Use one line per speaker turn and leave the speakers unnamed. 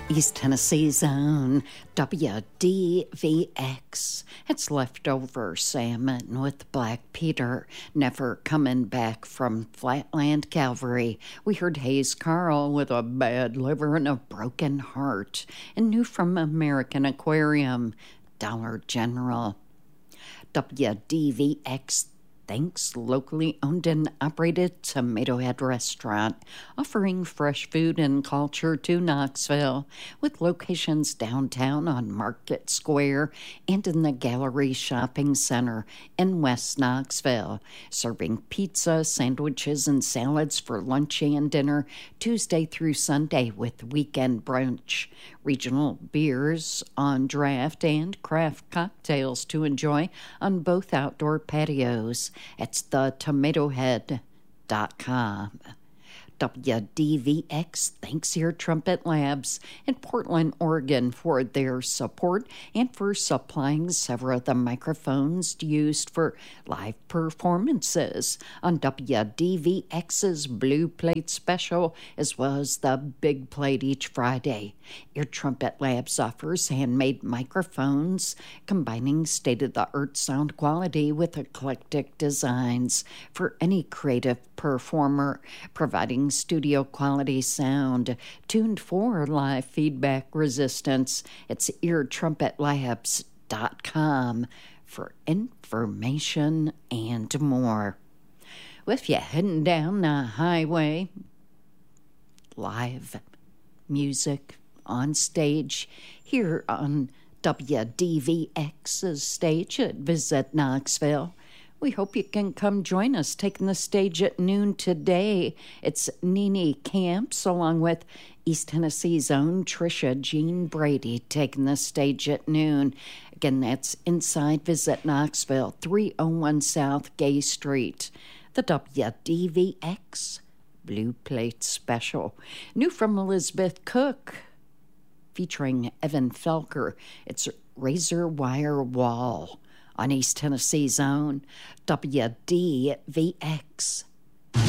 East Tennessee's own WDVX. It's leftover salmon with Black Peter, never coming back from Flatland Calvary. We heard Hayes Carl with a bad liver and a broken heart, and new from American Aquarium, Dollar General. WDVX thanks locally owned and operated Tomato Head Restaurant, offering fresh food and culture to Knoxville, with locations downtown on Market Square and in the Gallery Shopping Center in West Knoxville, serving pizza, sandwiches, and salads for lunch and dinner Tuesday through Sunday with weekend brunch. Regional beers on draft and craft cocktails to enjoy on both outdoor patios. It's thetomatohead.com. WDVX thanks Ear Trumpet Labs in Portland, Oregon for their support and for supplying several of the microphones used for live performances on WDVX's Blue Plate Special, as well as the Big Plate each Friday. Ear Trumpet Labs offers handmade microphones, combining state-of-the-art sound quality with eclectic designs for any creative performer, providing studio quality sound tuned for live feedback resistance. It's eartrumpetlabs.com for information and more. Well, if you're heading down the highway, live music on stage here on WDVX's stage at Visit Knoxville. We hope you can come join us. Taking the stage at noon today, it's Nene Camps, along with East Tennessee's own Trisha Jean Brady, taking the stage at noon. Again, that's inside Visit Knoxville, 301 South Gay Street. The WDVX Blue Plate Special. New from Elizabeth Cook, featuring Evan Felker. It's Razor Wire Wall on East Tennessee's own WDVX.